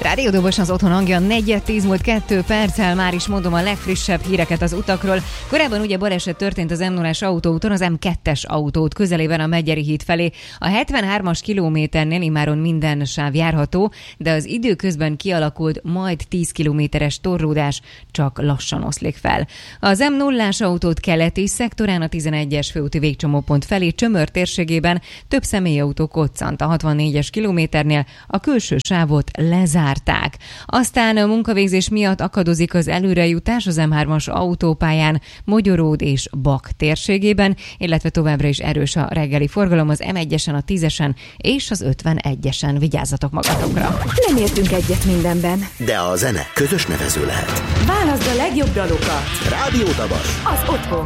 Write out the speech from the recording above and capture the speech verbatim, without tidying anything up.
Rádiódobos az otthon hangja, negyed tíz múlt kettő perccel, már is mondom a legfrissebb híreket az utakról. Korábban ugye baleset történt az em nullás autóúton, az em kettes autóút közelében a Megyeri híd felé. A hetvenhármas kilométernél immáron minden sáv járható, de az időközben kialakult majd tíz kilométeres torlódás csak lassan oszlik fel. Az em nullás autót keleti szektorán a tizenegyes főúti végcsomópont felé Csömör térségében több személyautó koccant a hatvannégyes kilométernél, a külső sávot lezárták. Aztán a munkavégzés miatt akadozik az előrejutás az em hármas autópályán Mogyoród és Bak térségében, illetve továbbra is erős a reggeli forgalom az em egyesen, a tízesen és az ötvenegyesen. Vigyázzatok magatokra! Nem értünk egyet mindenben, de a zene közös nevező lehet. Válaszd a legjobb dalokat! Rádiódobos! Az otthon!